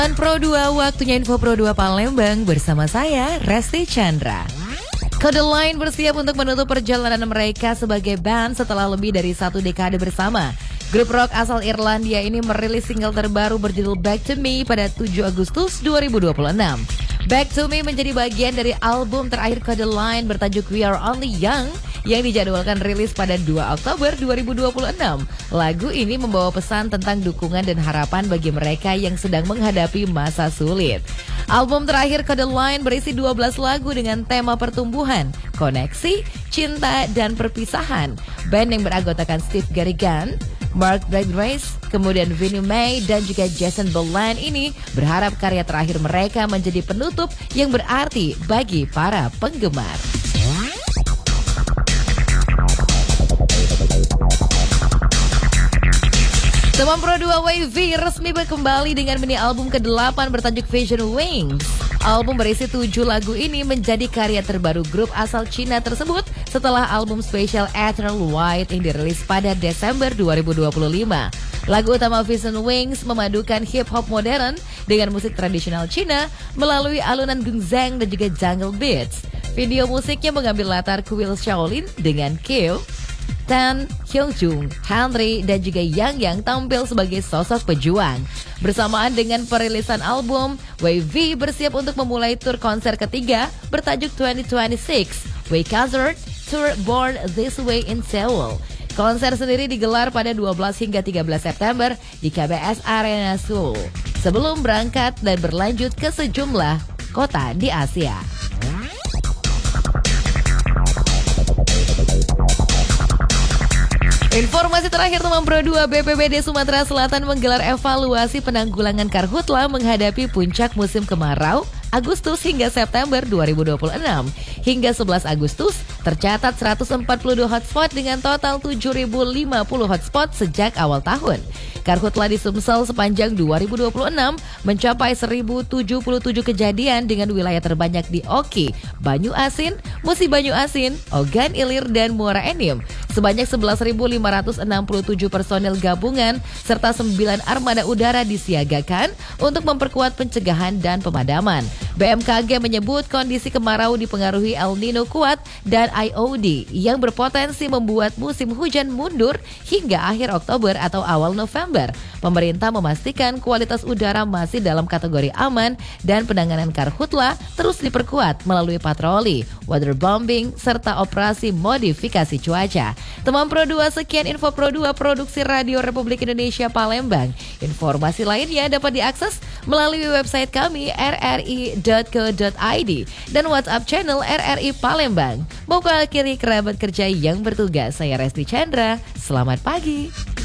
Pro 2, waktunya info Pro 2 Palembang bersama saya, Resti Chandra. Kode Line bersiap untuk menutup perjalanan mereka sebagai band setelah lebih dari 1 dekade bersama. Grup rock asal Irlandia ini merilis single terbaru berjudul Back to Me pada 7 Agustus 2026. Back to Me menjadi bagian dari album terakhir Kode Line bertajuk We Are Only Young yang dijadwalkan rilis pada 2 Oktober 2026. Lagu ini membawa pesan tentang dukungan dan harapan bagi mereka yang sedang menghadapi masa sulit. Album terakhir Kode Line berisi 12 lagu dengan tema pertumbuhan, koneksi, cinta, dan perpisahan. Band yang beranggotakan Steve Garrigan, Mark Bradgrace, kemudian Vinnie May, dan juga Jason Boland ini berharap karya terakhir mereka menjadi penutup yang berarti bagi para penggemar. Teman Pro 2 Wavy resmi kembali dengan mini album ke-8 bertajuk Vision Wings. Album berisi 7 lagu ini menjadi karya terbaru grup asal Cina tersebut setelah album spesial Eternal White yang dirilis pada Desember 2025. Lagu utama Vision Wings memadukan hip-hop modern dengan musik tradisional Cina melalui alunan gungzang dan juga jungle beats. Video musiknya mengambil latar kuil Shaolin dengan Kyo, Tan, Hyunjung, Henry, dan juga Yang tampil sebagai sosok pejuang. Bersamaan dengan perilisan album, Wavy bersiap untuk memulai tur konser ketiga bertajuk 2026 Way Concert Tour Born This Way in Seoul. Konser sendiri digelar pada 12 hingga 13 September di KBS Arena Seoul sebelum berangkat dan berlanjut ke sejumlah kota di Asia. Informasi terakhir teman Pro 2, BPBD Sumatera Selatan menggelar evaluasi penanggulangan karhutla menghadapi puncak musim kemarau Agustus hingga September 2026. Hingga 11 Agustus, tercatat 142 hotspot dengan total 7.050 hotspot sejak awal tahun. Karhutla di Sumsel sepanjang 2026 mencapai 1.077 kejadian dengan wilayah terbanyak di Oki, Banyu Asin, Musi Banyu Asin, Ogan Ilir, dan Muara Enim. Sebanyak 11.567 personel gabungan serta 9 armada udara disiagakan untuk memperkuat pencegahan dan pemadaman. BMKG menyebut kondisi kemarau dipengaruhi El Nino kuat dan IOD yang berpotensi membuat musim hujan mundur hingga akhir Oktober atau awal November. Pemerintah memastikan kualitas udara masih dalam kategori aman dan penanganan karhutla terus diperkuat melalui patroli, waterbombing, serta operasi modifikasi cuaca. Teman Pro 2, sekian info Pro 2 Produksi Radio Republik Indonesia Palembang. Informasi lainnya dapat diakses melalui website kami rri.co.id dan WhatsApp channel RRI Palembang. Mau akhiri kerabat kerja yang bertugas, saya Resti Chandra. Selamat pagi.